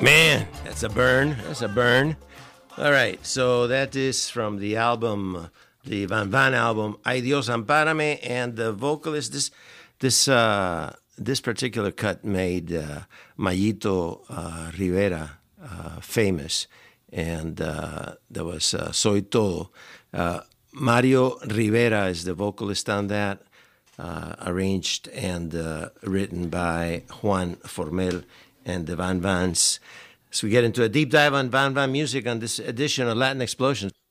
Man, that's a burn. That's a burn. All right, so that is from the album, the Van Van album, Ay Dios Ampárame, and the vocalist, this particular cut made Mayito Rivera famous, and there was Soy Todo. Mario Rivera is the vocalist on that, arranged and written by Juan Formel and the Van Vans. So we get into a deep dive on Van Van music on this edition of Latin Explosion.